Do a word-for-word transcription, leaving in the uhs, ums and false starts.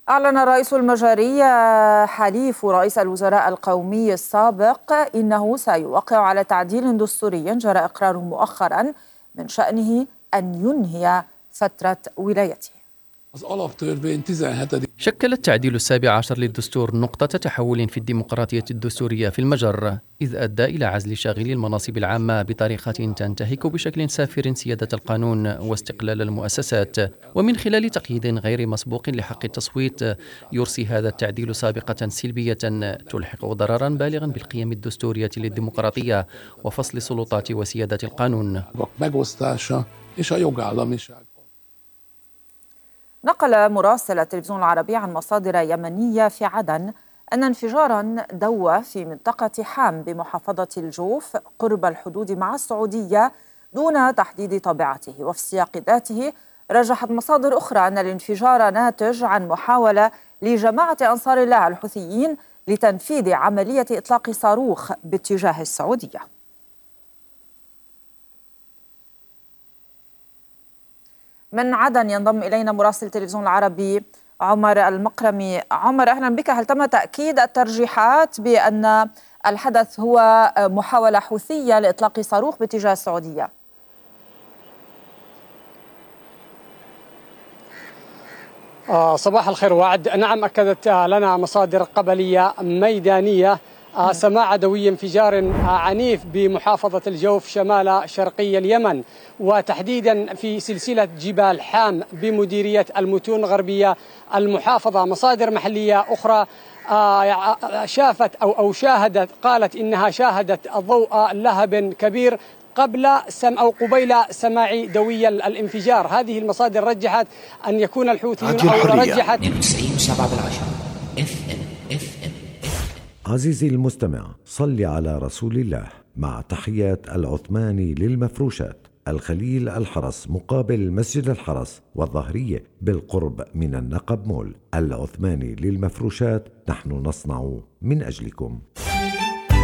أعلن الرئيس المجري حليف رئيس الوزراء القومي السابق إنه سيوقع على تعديل دستوري جرى إقراره مؤخرا من شأنه أن ينهي فترة ولايته. شكل التعديل السابع عشر للدستور نقطة تحول في الديمقراطية الدستورية في المجر، إذ أدى إلى عزل شاغلي المناصب العامة بطريقة تنتهك بشكل سافر سيادة القانون واستقلال المؤسسات، ومن خلال تقييد غير مسبوق لحق التصويت يرسي هذا التعديل سابقة سلبية تلحق ضررا بالغا بالقيم الدستورية للديمقراطية وفصل السلطات وسيادة القانون. نقل مراسل التلفزيون العربي عن مصادر يمنية في عدن أن انفجاراً دوى في منطقة حام بمحافظة الجوف قرب الحدود مع السعودية دون تحديد طبيعته. وفي السياق ذاته رجحت مصادر أخرى أن الانفجار ناتج عن محاولة لجماعة أنصار الله الحوثيين لتنفيذ عملية إطلاق صاروخ باتجاه السعودية. من عدن ينضم إلينا مراسل التلفزيون العربي عمر المقرمي. عمر، أهلا بك. هل تم تأكيد الترجيحات بأن الحدث هو محاولة حوثية لإطلاق صاروخ باتجاه السعودية؟ آه صباح الخير وعد. نعم، أكدت لنا مصادر قبلية ميدانية آه سماع دوي انفجار آه عنيف بمحافظة الجوف شمال شرقي اليمن، وتحديدا في سلسلة جبال حام بمديرية المتون غربية المحافظة. مصادر محلية أخرى آه شافت أو أو شاهدت قالت إنها شاهدت ضوء لهب كبير قبل سم أو قبيل سماع دوي الانفجار. هذه المصادر رجحت أن يكون الحوثيون أو رجحت عزيزي المستمع، صل على رسول الله. مع تحيات العثماني للمفروشات، الخليل الحرس مقابل مسجد الحرس والظهرية بالقرب من النقب مول. العثماني للمفروشات، نحن نصنع من أجلكم.